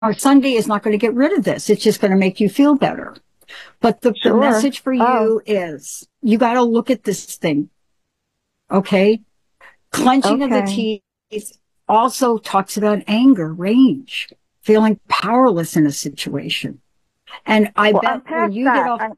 Sunday is not going to get rid of this. It's just going to make you feel better. But the message for you is you got to look at this thing. Okay? Clenching of the teeth also talks about anger, rage, feeling powerless in a situation. And I bet when you get off...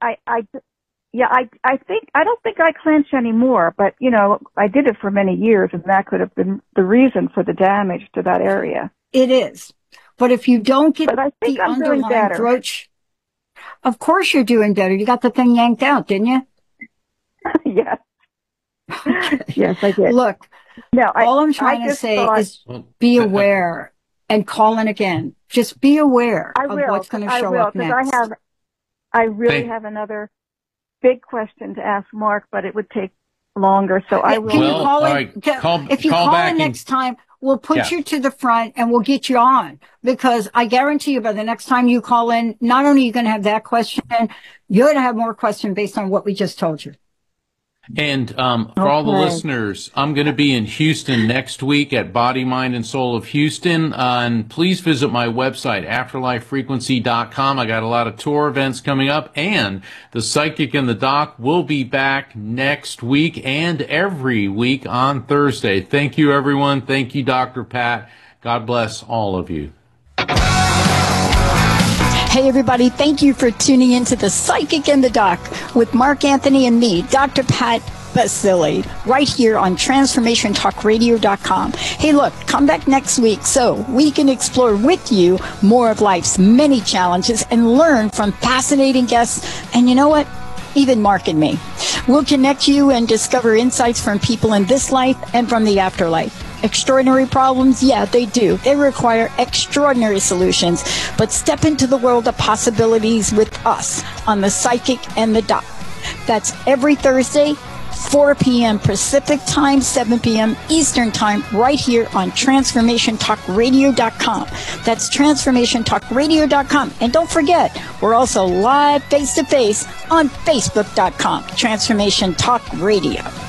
I don't think I clench anymore, but, you know, I did it for many years, and that could have been the reason for the damage to that area. It is. But if you don't get the underlying throat... Of course you're doing better. You got the thing yanked out, didn't you? Yes. Okay. Yes, I did. Look, all I'm trying to say is be aware and call in again. Just be aware of what's going to show up next. I really have another big question to ask Mark, but it would take longer, so I will. Can you call in? If you call in next time, we'll put you to the front and we'll get you on, because I guarantee you by the next time you call in, not only are you going to have that question, you're going to have more questions based on what we just told you. And for all the listeners, I'm going to be in Houston next week at Body, Mind, and Soul of Houston. And please visit my website, afterlifefrequency.com. I got a lot of tour events coming up. And the Psychic and the Doc will be back next week and every week on Thursday. Thank you, everyone. Thank you, Dr. Pat. God bless all of you. Hey, everybody. Thank you for tuning in to The Psychic and the Doc with Mark Anthony and me, Dr. Pat Baccili, right here on TransformationTalkRadio.com. Hey, look, come back next week so we can explore with you more of life's many challenges and learn from fascinating guests. And you know what? Even Mark and me. We'll connect you and discover insights from people in this life and from the afterlife. Extraordinary problems? Yeah, they do. They require extraordinary solutions. But step into the world of possibilities with us on The Psychic and the Doc. That's every Thursday, 4 p.m. Pacific Time, 7 p.m. Eastern Time, right here on TransformationTalkRadio.com. That's TransformationTalkRadio.com. And don't forget, we're also live face-to-face on Facebook.com, Transformation Talk Radio.